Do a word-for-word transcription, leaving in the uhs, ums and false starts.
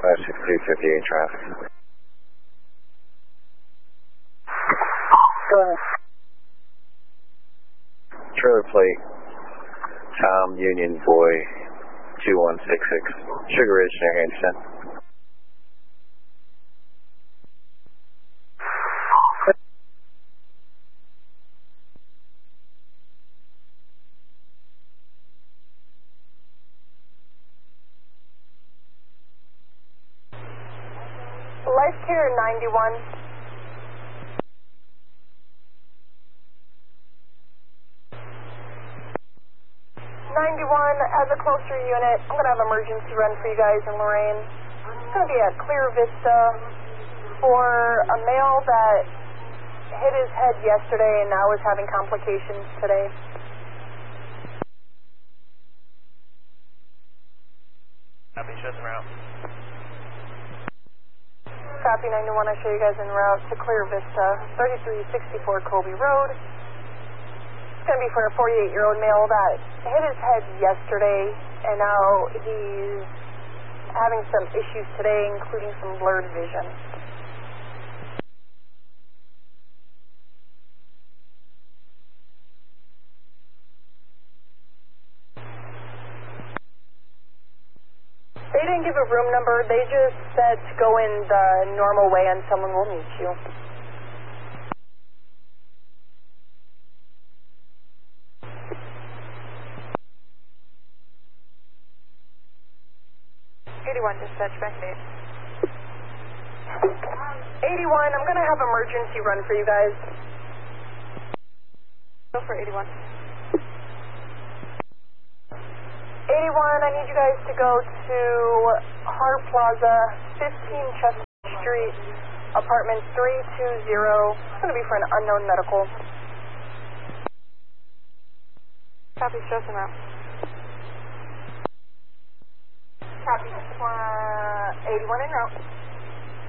five six three fifty-eight traffic. Go ahead. Trailer plate, Tom Union Boy, two one six six, Sugar Ridge near Anderson. Life Care ninety-one. ninety-one, as a closer unit, I'm going to have emergency run for you guys in Lorraine. It's going to be at Clear Vista for a male that hit his head yesterday and now is having complications today. Copy, show some route. Copy ninety-one, I show you guys en route to Clear Vista, thirty-three sixty-four Colby Road. It's going to be for a forty-eight-year-old male that hit his head yesterday, and now he's having some issues today, including some blurred vision. They didn't give a room number. They just said to go in the normal way and someone will meet you. eighty-one, dispatch back to eight. eighty-one, I'm going to have emergency run for you guys. Go for eighty-one. eighty-one, I need you guys to go to Hart Plaza, fifteen Chestnut Street, apartment three two zero. It's going to be for an unknown medical. Copy, show some out. Copy, uh, eighty-one en route.